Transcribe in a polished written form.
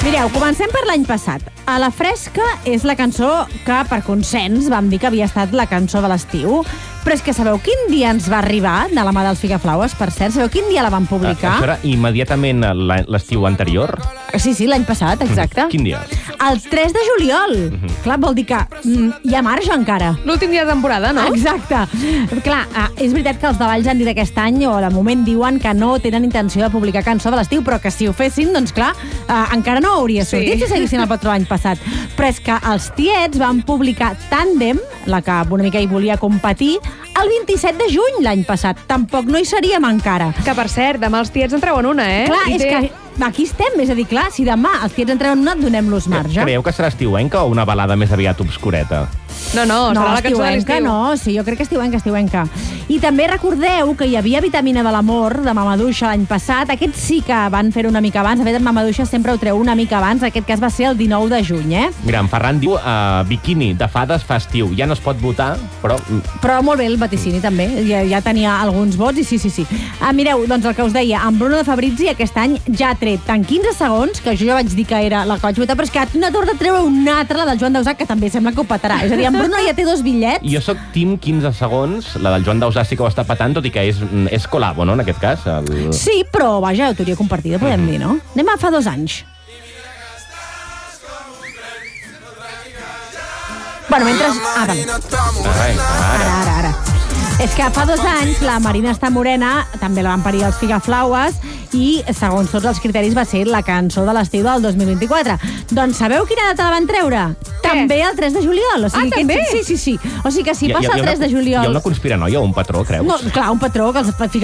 Mireu, comencem per l'any passat. A la Fresca és la cançó que, per consens, vam dir que havia estat la cançó de l'estiu. Però és que sabeu quin dia ens va arribar de la mà dels Figaflaues, per cert? Sabeu quin dia la van publicar? Això era immediatament l'estiu anterior? Sí, l'any passat, exacte. Quin dia? El 3 de juliol. Clar, vol dir que hi ha marge encara. L'últim dia de temporada, no? Exacte. Clar, és veritat que els de Valls han dit aquest any, o de moment diuen que no tenen intenció de publicar cançó de l'estiu, però que si ho fessin, doncs clar, encara no hauria sortit si seguissin el patró l'any passat. Però és que els tiets van publicar Tàndem, la que una mica hi volia competir, el 27 de juny l'any passat. Tampoc no hi seríem encara. Que, per cert, demà els tiets en treuen una, eh? Clar, és que aquí estem, és a dir, clar, si demà els tiets en treuen una, donem-los marge. Creieu que serà estiuenca o una balada més aviat obscureta? No, serà la cançó de l'estiu. No, sí, jo crec que estiuenca. I també recordeu que hi havia Vitamina de l'amor, de Mamaduixa, l'any passat. Aquest sí que van fer una mica abans. De fet, Mamaduixa sempre ho treu una mica abans. Aquest cas va ser el 19 de juny, eh? Mira, en Ferran diu biquini de fades fa estiu. Ja no es pot votar, però... Però molt bé el vaticini, també. Ja tenia alguns vots i sí. Mireu, doncs el que us deia, en Bruno de Fabrizi aquest any ja ha tret en 15 segons, que jo ja vaig dir que era la que vaig votar, però és que no torna a treure una altra, la del Joan Dausà, que també sembla que ho petarà. És a dir, en Bruno ja té 2 bitllets. Jo soc team 15 segons, la del Joan Dausà sí que ho està patant, tot i que és col·labo, no?, en aquest cas. Sí, però, vaja, autoria compartida, podem dir, no? Anem a fa 2 anys. Bueno, mentre... Ara. És que fa 2 anys la Marina està morena, també la van parir els Figaflaues, i, segons tots els criteris, va ser la cançó de l'estiu del 2024. Doncs sabeu quina data la van treure? També el 3 de juliol. O sigui també? Sí. O sigui que si passa el 3 de juliol... Hi ha una conspiranoia o un patró, creus? No, clar, un patró que els